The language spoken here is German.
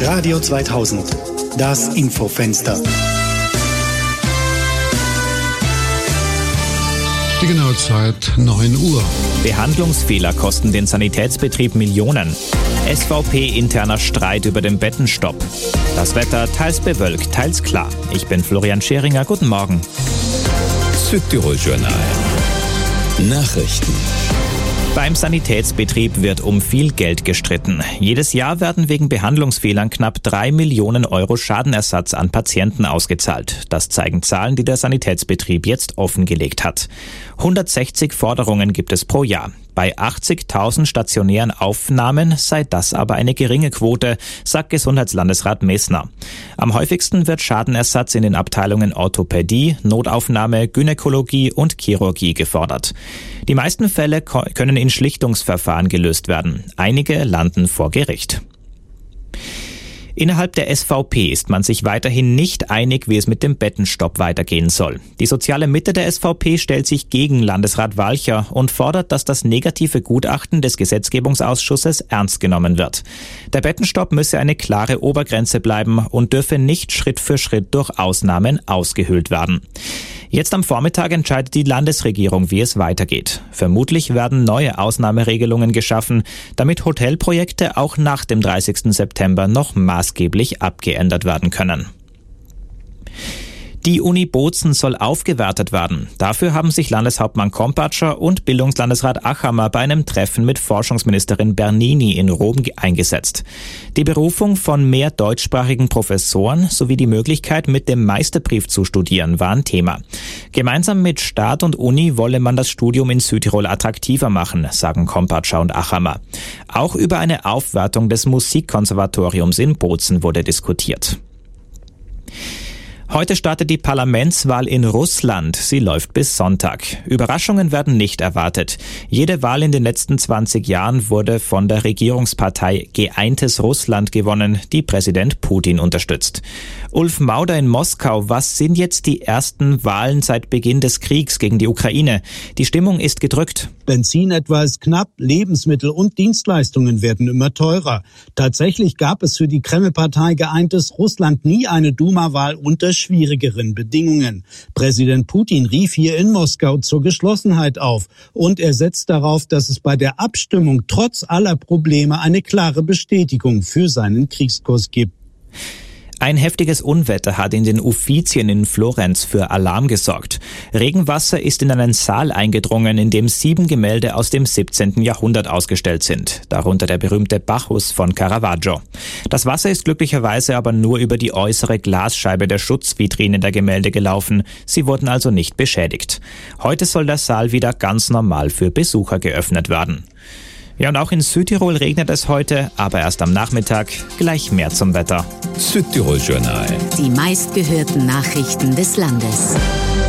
Radio 2000, das Infofenster. Die genaue Zeit 9 Uhr. Behandlungsfehler kosten den Sanitätsbetrieb Millionen. SVP-interner Streit über den Bettenstopp. Das Wetter teils bewölkt, teils klar. Ich bin Florian Scheringer. Guten Morgen. Südtirol-Journal. Nachrichten. Beim Sanitätsbetrieb wird um viel Geld gestritten. Jedes Jahr werden wegen Behandlungsfehlern knapp 3 Millionen Euro Schadenersatz an Patienten ausgezahlt. Das zeigen Zahlen, die der Sanitätsbetrieb jetzt offengelegt hat. 160 Forderungen gibt es pro Jahr. Bei 80.000 stationären Aufnahmen sei das aber eine geringe Quote, sagt Gesundheitslandesrat Messner. Am häufigsten wird Schadenersatz in den Abteilungen Orthopädie, Notaufnahme, Gynäkologie und Chirurgie gefordert. Die meisten Fälle können in Schlichtungsverfahren gelöst werden. Einige landen vor Gericht. Innerhalb der SVP ist man sich weiterhin nicht einig, wie es mit dem Bettenstopp weitergehen soll. Die soziale Mitte der SVP stellt sich gegen Landesrat Walcher und fordert, dass das negative Gutachten des Gesetzgebungsausschusses ernst genommen wird. Der Bettenstopp müsse eine klare Obergrenze bleiben und dürfe nicht Schritt für Schritt durch Ausnahmen ausgehöhlt werden. Jetzt am Vormittag entscheidet die Landesregierung, wie es weitergeht. Vermutlich werden neue Ausnahmeregelungen geschaffen, damit Hotelprojekte auch nach dem 30. September noch maßgeblich abgeändert werden können. Die Uni Bozen soll aufgewertet werden. Dafür haben sich Landeshauptmann Kompatscher und Bildungslandesrat Achammer bei einem Treffen mit Forschungsministerin Bernini in Rom eingesetzt. Die Berufung von mehr deutschsprachigen Professoren sowie die Möglichkeit, mit dem Meisterbrief zu studieren, waren Thema. Gemeinsam mit Staat und Uni wolle man das Studium in Südtirol attraktiver machen, sagen Kompatscher und Achammer. Auch über eine Aufwertung des Musikkonservatoriums in Bozen wurde diskutiert. Heute startet die Parlamentswahl in Russland. Sie läuft bis Sonntag. Überraschungen werden nicht erwartet. Jede Wahl in den letzten 20 Jahren wurde von der Regierungspartei Geeintes Russland gewonnen, die Präsident Putin unterstützt. Ulf Mauder in Moskau, was sind jetzt die ersten Wahlen seit Beginn des Kriegs gegen die Ukraine? Die Stimmung ist gedrückt. Benzin etwa ist knapp, Lebensmittel und Dienstleistungen werden immer teurer. Tatsächlich gab es für die Kreml-Partei Geeintes Russland nie eine Duma-Wahl unter schwierigeren Bedingungen. Präsident Putin rief hier in Moskau zur Geschlossenheit auf und er setzt darauf, dass es bei der Abstimmung trotz aller Probleme eine klare Bestätigung für seinen Kriegskurs gibt. Ein heftiges Unwetter hat in den Uffizien in Florenz für Alarm gesorgt. Regenwasser ist in einen Saal eingedrungen, in dem 7 Gemälde aus dem 17. Jahrhundert ausgestellt sind, darunter der berühmte Bacchus von Caravaggio. Das Wasser ist glücklicherweise aber nur über die äußere Glasscheibe der Schutzvitrine der Gemälde gelaufen. Sie wurden also nicht beschädigt. Heute soll der Saal wieder ganz normal für Besucher geöffnet werden. Ja, und auch in Südtirol regnet es heute, aber erst am Nachmittag. Gleich mehr zum Wetter. Südtirol-Journal. Die meistgehörten Nachrichten des Landes.